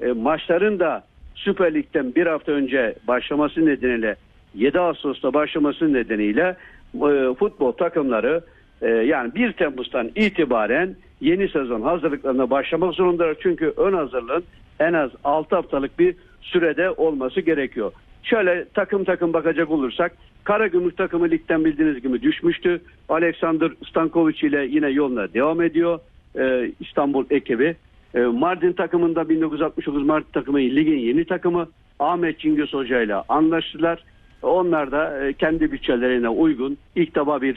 maçların da Süper Lig'den bir hafta önce başlaması nedeniyle 7 Ağustos'ta başlaması nedeniyle futbol takımları yani 1 Temmuz'dan itibaren yeni sezon hazırlıklarına başlamak zorundalar. Çünkü ön hazırlığın en az 6 haftalık bir sürede olması gerekiyor. Şöyle takım takım bakacak olursak Karagümrük takımı ligden bildiğiniz gibi düşmüştü. Alexander Stankovic ile yine yoluna devam ediyor İstanbul ekibi. Mardin takımında 1969 Mardin takımı ligin yeni takımı. Ahmet Cingöz Hoca ile anlaştılar. Onlar da kendi bütçelerine uygun ilk defa bir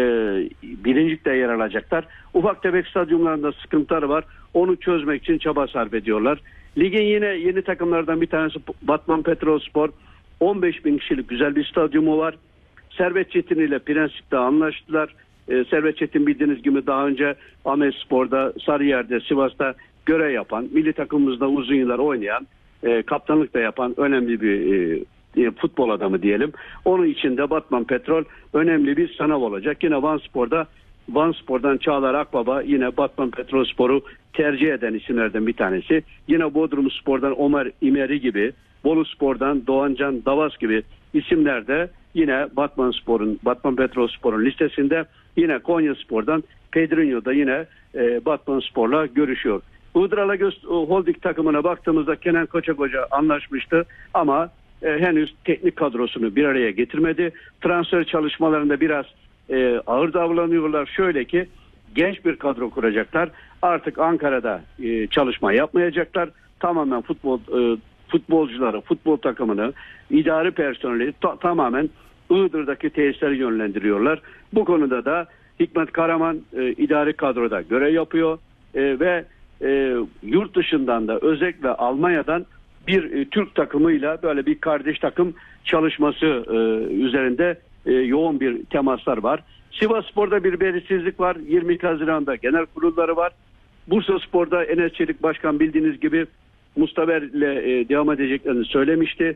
birincilikte yer alacaklar. Ufak tefek stadyumlarında sıkıntıları var. Onu çözmek için çaba sarf ediyorlar. Ligin yine yeni takımlardan bir tanesi Batman Petrolspor. 15.000 kişilik güzel bir stadyumu var. Servet Çetin ile Prensip'te anlaştılar. Servet Çetin bildiğiniz gibi daha önce Ahmetspor'da, Sarıyer'de, Sivas'ta görev yapan, milli takımımızda uzun yıllar oynayan, kaptanlık da yapan önemli bir futbol adamı diyelim. Onun için de Batman Petrol önemli bir sınav olacak. Yine Vanspor'dan Çağlar Akbaba yine Batman Petrolspor'u tercih eden isimlerden bir tanesi. Yine Bodrumspor'dan Ömer İmeri gibi, Boluspor'dan Doğancan Davas gibi isimler de yine Batman Petrolspor'un listesinde. Yine Konyaspor'dan Pedrinho'da yine Batmanspor'la görüşüyor. Iğdır Holding takımına baktığımızda Kenan Koçakoca anlaşmıştı ama henüz teknik kadrosunu bir araya getirmedi. Transfer çalışmalarında biraz ağır davranıyorlar. Şöyle ki genç bir kadro kuracaklar. Artık Ankara'da çalışma yapmayacaklar. Tamamen futbolcuları, futbol takımını, idari personeli tamamen Iğdır'daki tesisleri yönlendiriyorlar. Bu konuda da Hikmet Karaman idari kadroda görev yapıyor ve yurt dışından da özellikle Almanya'dan bir Türk takımıyla böyle bir kardeş takım çalışması üzerinde yoğun bir temaslar var. Sivasspor'da bir belirsizlik var. 22 Haziran'da genel kurulları var. Bursaspor'da Enes Çelik Başkan bildiğiniz gibi Mustaver ile devam edeceklerini söylemişti.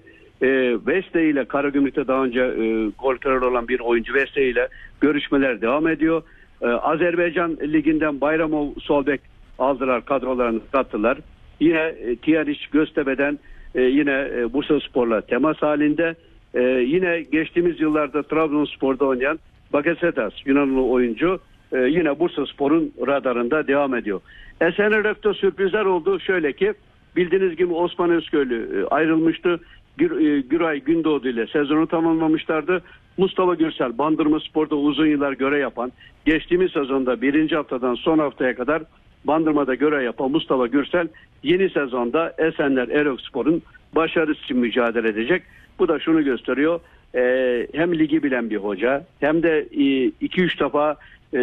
Veste ile Karagümrük'te daha önce gol kralı olan bir oyuncu Veste ile görüşmeler devam ediyor. Azerbaycan Ligi'nden Bayramov Solbek aldılar, kadrolarını kattılar. Yine Tiyariç Göztepe'den yine Bursaspor'la temas halinde. Yine geçtiğimiz yıllarda Trabzonspor'da oynayan Bakasetas Yunanlı oyuncu yine Bursaspor'un radarında devam ediyor. Esenler'de sürprizler oldu. Şöyle ki bildiğiniz gibi Osman Özköylü ayrılmıştı. Güray Gündoğdu ile sezonu tamamlamışlardı. Mustafa Gürsel Bandırmaspor'da uzun yıllar görev yapan, geçtiğimiz sezonda birinci haftadan son haftaya kadar Bandırma'da görev yapan Mustafa Gürsel yeni sezonda Esenler Erokspor'un başarısı için mücadele edecek. Bu da şunu gösteriyor. Hem ligi bilen bir hoca hem de 2-3 defa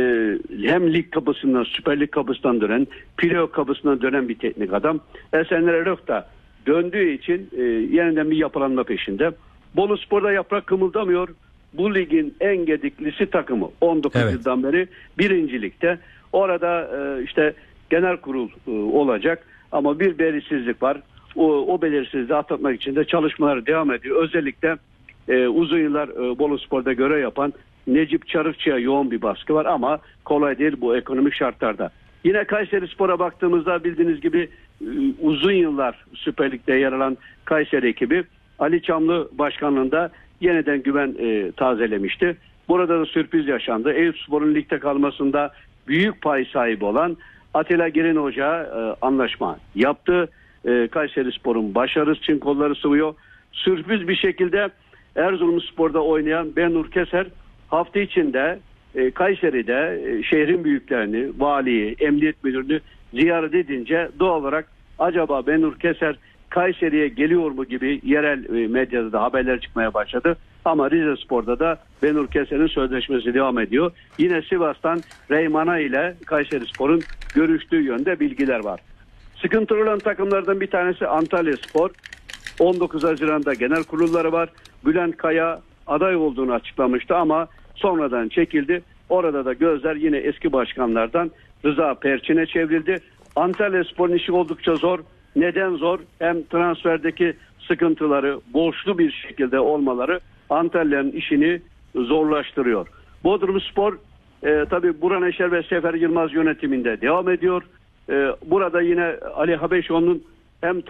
hem lig kapısından, Süper Lig kapısından dönen, playoff kapısından dönen bir teknik adam. Esenler Erok da döndüğü için yeniden bir yapılanma peşinde. Boluspor'da yaprak kımıldamıyor. Bu ligin en gediklisi takımı 19 yıldan beri birincilikte. Orada işte genel kurul olacak ama bir belirsizlik var. O belirsizliği atlatmak için de çalışmalar devam ediyor. Özellikle uzun yıllar Boluspor'da görev yapan Necip Çarıkçı'ya yoğun bir baskı var ama kolay değil bu ekonomik şartlarda. Yine Kayserispor'a baktığımızda bildiğiniz gibi uzun yıllar Süper Lig'de yer alan Kayseri ekibi Ali Çamlı başkanlığında yeniden güven tazelemişti. Burada da sürpriz yaşandı. Eyüpspor'un ligde kalmasında büyük pay sahibi olan Atilla Girin Hoca anlaşma yaptı. Kayserispor'un başarısı için kolları sıvıyor. Sürpriz bir şekilde Erzurumspor'da oynayan Benur Keser hafta içinde Kayseri'de şehrin büyüklerini, valiyi, emniyet müdürünü ziyaret edince doğal olarak acaba Benur Keser Kayseri'ye geliyor mu gibi yerel medyada da haberler çıkmaya başladı. Ama Rizespor'da da Benur Keser'in sözleşmesi devam ediyor. Yine Sivas'tan Reymana ile Kayserispor'un görüştüğü yönde bilgiler var. Sıkıntılı olan takımlardan bir tanesi Antalyaspor. 19 Haziran'da genel kurulları var. Bülent Kaya aday olduğunu açıklamıştı ama sonradan çekildi. Orada da gözler yine eski başkanlardan Rıza Perçin'e çevrildi. Antalyaspor'un işi oldukça zor. Neden zor? Hem transferdeki sıkıntıları, borçlu bir şekilde olmaları Antalya'nın işini zorlaştırıyor. Bodrumspor tabii Burhan Eşer ve Sefer Yılmaz yönetiminde devam ediyor. Burada yine Ali Habeşoğlu'nun hem